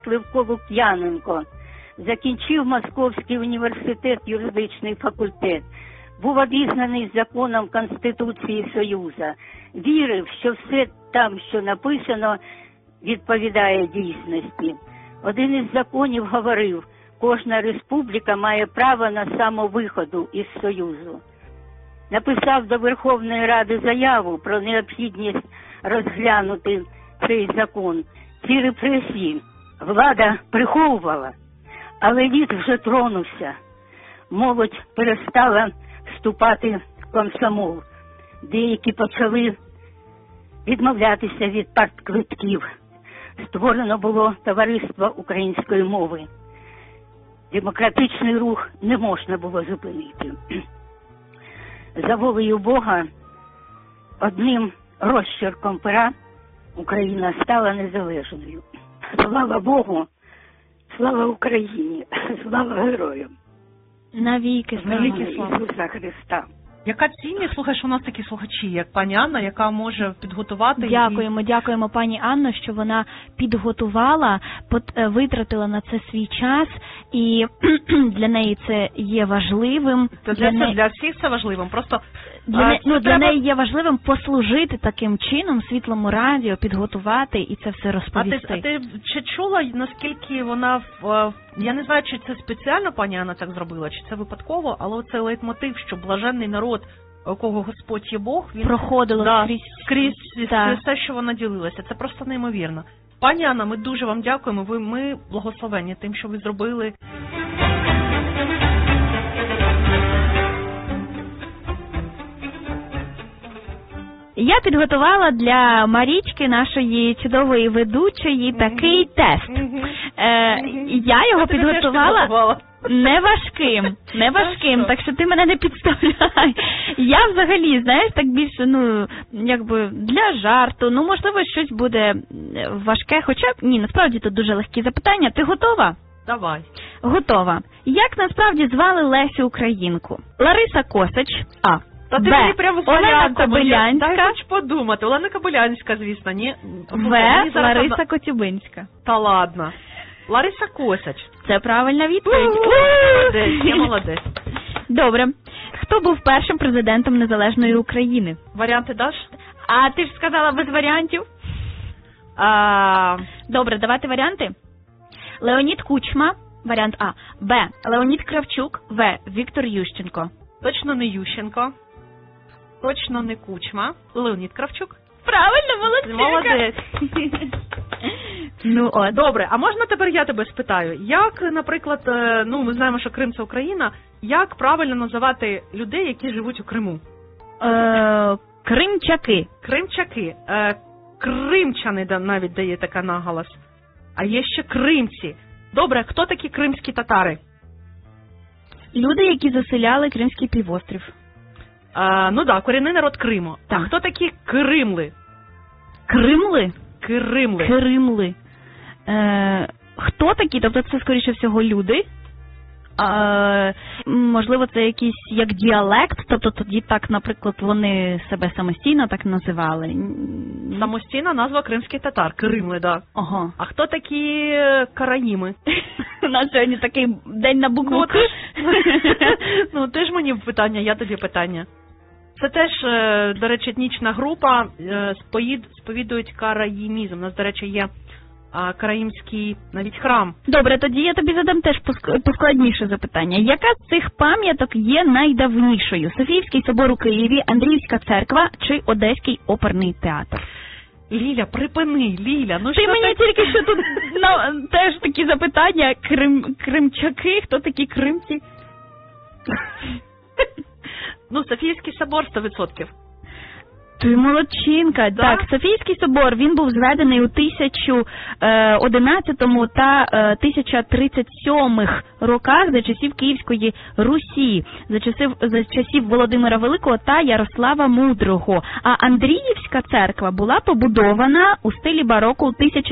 Левко Лук'яненко. Закінчив Московський університет, юридичний факультет. Був обізнаний законом Конституції Союзу. Вірив, що все там, що написано, відповідає дійсності. Один із законів говорив, кожна республіка має право на самовиходу із Союзу. Написав до Верховної Ради заяву про необхідність розглянути цей закон. Ці репресії влада приховувала, але лід вже тронувся. Молодь перестала вступати в комсомол. Деякі почали відмовлятися від партквитків. Створено було товариство української мови. Демократичний рух не можна було зупинити. За волею Бога, одним розчерком пера Україна стала незалежною. Слава Богу, слава Україні, слава героям. Навіки слава Ісуса Христа. Яка цінність, слухай, що у нас такі слухачі, як пані Анна, яка може підготувати... Дякуємо пані Анно, що вона підготувала, витратила на це свій час, і для неї це є важливим. Для всіх це важливим, просто... Для неї є важливим послужити таким чином Світлому радіо, підготувати і це все розповісти. А ти чи чула, наскільки вона, я не знаю, чи це спеціально пані Анна так зробила, чи це випадково, але оцей лейтмотив, що блаженний народ, у кого Господь є Бог, він проходило скрізь все, що вона ділилася. Це просто неймовірно. Пані Анна, ми дуже вам дякуємо, ми благословені тим, що ви зробили. Я підготувала для Марічки, нашої чудової ведучої, такий тест. Я його підготувала неважким, так що ти мене не підставляй. Я взагалі, знаєш, так більше, для жарту, можливо, щось буде важке, хоча, ні, насправді тут дуже легкі запитання. Ти готова? Давай. Готова. Як насправді звали Лесю Українку? Лариса Косач, А. Та ти мені прямо Олена Кобилянська. Дай хоч подумати. Олена Кобилянська, звісно, ні. В. Лариса Коцюбинська. Та ладно. Лариса Косач. Це правильна відповідь. Я молодець. Добре. Хто був першим президентом незалежної України? Варіанти даш? А ти ж сказала без варіантів. Добре, давайте варіанти. Леонід Кучма, варіант А. Б. Леонід Кравчук. В. Віктор Ющенко. Точно не Ющенко. Точно не Кучма. Леонід Кравчук. Правильно, молодець. От. Добре, а можна тепер я тебе спитаю? Як, наприклад, ми знаємо, що Крим – це Україна, як правильно називати людей, які живуть у Криму? Кримчаки. Кримчаки. Кримчани навіть дає така наголос. А є ще кримці. Добре, хто такі кримські татари? Люди, які заселяли Кримський півострів. Корінний народ Криму. Так. А хто такі кримли? Кримли? Кримли. Хто такі? Тобто це, скоріше всього, люди? Можливо, це якийсь як діалект? Тобто тоді так, наприклад, вони себе самостійно так називали? Самостійна назва кримських татар. Кримли, так. Ага. А хто такі караїми? У нас сьогодні такий день на букву К. Ти ж мені питання, я тобі питання. Це теж, до речі, етнічна група, сповідують караїмізм. У нас, до речі, є караїмський навіть храм. Добре, тоді я тобі задам теж поскладніше запитання. Яка з цих пам'яток є найдавнішою? Софіївський собор у Києві, Андріївська церква чи Одеський оперний театр? Ліля, припини, Ліля. Ти мені тільки що тут теж такі запитання. Кримчаки, хто такі кримці? Софіївський собор 100%. Ти молодчинка. Да? Так, Софійський собор, він був зведений у 1011 та 1037 роках за часів Київської Русі, за часів Володимира Великого та Ярослава Мудрого. А Андріївська церква була побудована у стилі бароко у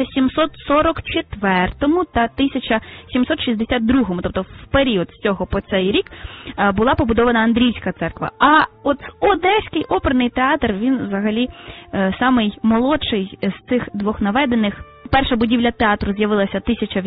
1744 та 1762, тобто в період з цього по цей рік була побудована Андріївська церква. А от Одеський оперний театр, він взагалі самий молодший з цих двох наведених. Перша будівля театру з'явилася